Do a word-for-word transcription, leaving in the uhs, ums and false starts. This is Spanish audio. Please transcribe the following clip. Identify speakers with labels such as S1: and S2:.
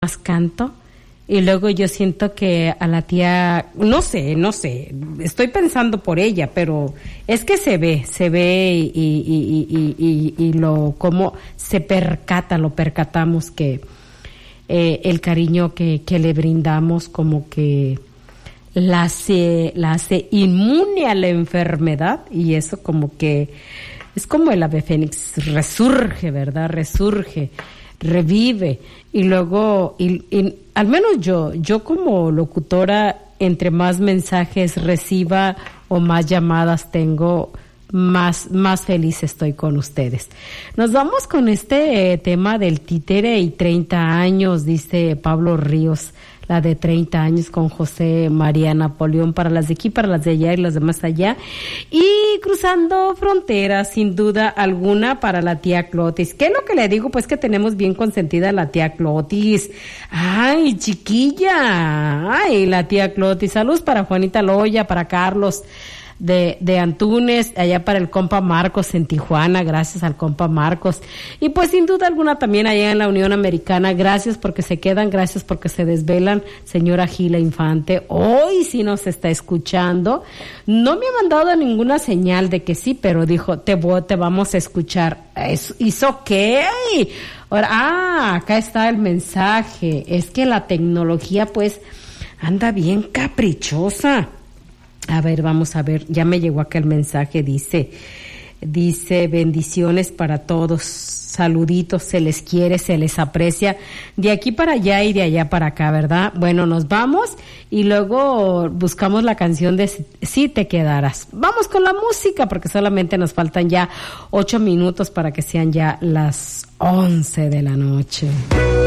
S1: más canto. Y luego yo siento que a la tía, no sé, no sé, estoy pensando por ella, pero es que se ve, se ve y, y, y, y, y lo, como se percata, lo percatamos que eh, el cariño que, que le brindamos como que la hace, la hace inmune a la enfermedad, y eso como que es como el ave fénix, resurge, ¿verdad? Resurge, revive. Y luego, y, y al menos yo, yo como locutora, entre más mensajes reciba o más llamadas tengo, más, más feliz estoy con ustedes. Nos vamos con este eh, tema del títere y treinta años, dice Pablo Ríos, la de treinta años con José María Napoleón, para las de aquí, para las de allá y las de más allá. Y cruzando fronteras, sin duda alguna, para la tía Clotis. ¿Qué es lo que le digo? Pues que tenemos bien consentida a la tía Clotis. Ay, chiquilla. Ay, la tía Clotis. Saludos para Juanita Loya, para Carlos de, de Antunes, allá para el compa Marcos en Tijuana, gracias al compa Marcos. Y pues sin duda alguna también allá en la Unión Americana, gracias porque se quedan, gracias porque se desvelan, señora Gila Infante, hoy sí nos está escuchando. No me ha mandado ninguna señal de que sí, pero dijo, te, voy, te vamos a escuchar. ¿Hizo qué? Ahora, ah, acá está el mensaje. Es que la tecnología pues anda bien caprichosa. A ver, vamos a ver, ya me llegó acá el mensaje, dice, dice, bendiciones para todos, saluditos, se les quiere, se les aprecia, de aquí para allá y de allá para acá, ¿verdad? Bueno, nos vamos y luego buscamos la canción de Si te quedaras. Vamos con la música porque solamente nos faltan ya ocho minutos para que sean ya las once de la noche.